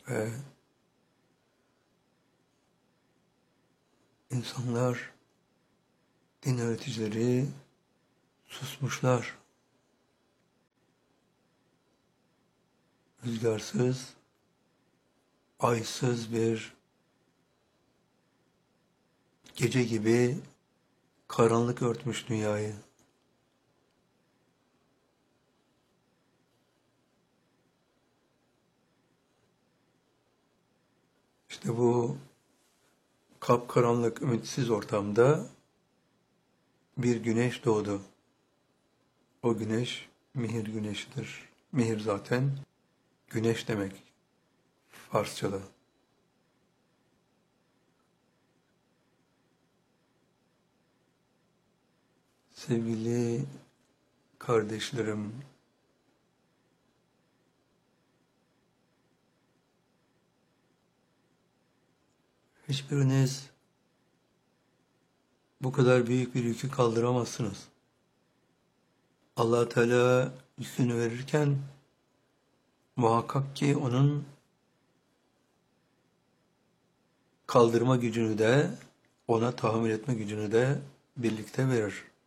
ve insanlar, din öğreticileri susmuşlar. Rüzgarsız, aysız bir gece gibi karanlık örtmüş dünyayı. İşte bu kapkaranlık, ümitsiz ortamda bir güneş doğdu. O güneş Mihir güneşidir. Mihir zaten güneş demek Farsçada. Sevgili kardeşlerim, hiçbiriniz bu kadar büyük bir yükü kaldıramazsınız. Allah Teala yükünü verirken muhakkak ki onun kaldırma gücünü de, ona tahammül etme gücünü de birlikte verir.